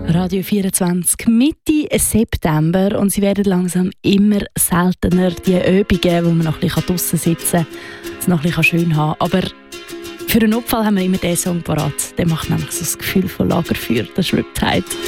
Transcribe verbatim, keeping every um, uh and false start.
Radio vierundzwanzig, Mitte September, und sie werden langsam immer seltener, die Übungen, wo man noch ein bisschen draussen sitzen kann, es noch ein bisschen schön haben kann. Aber für einen Notfall haben wir immer diesen Song parat. Der macht nämlich so das Gefühl von Lagerfeuer, das ist Riptide.